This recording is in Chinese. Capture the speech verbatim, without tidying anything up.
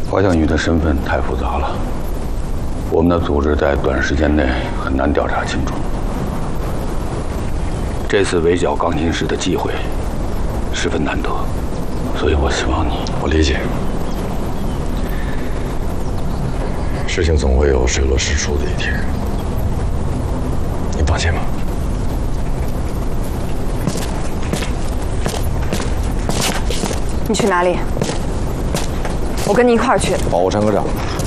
华向宇的身份太复杂了，我们的组织在短时间内很难调查清楚。这次围剿钢琴师的机会十分难得，所以我希望你…… 我理解，事情总会有水落石出的一天，你放心吧。 你去哪里？我跟你一块儿去。 保护陈科长。